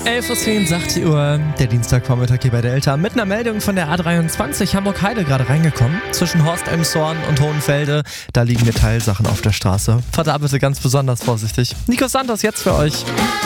11:10 sagt die Uhr, der Dienstagvormittag hier bei Delta mit einer Meldung von der A23 Hamburg-Heide gerade reingekommen. Zwischen Horst-Elmshorn und Hohenfelde, da liegen Metallsachen auf der Straße. Fahrt da bitte ganz besonders vorsichtig. Nico Santos jetzt für euch.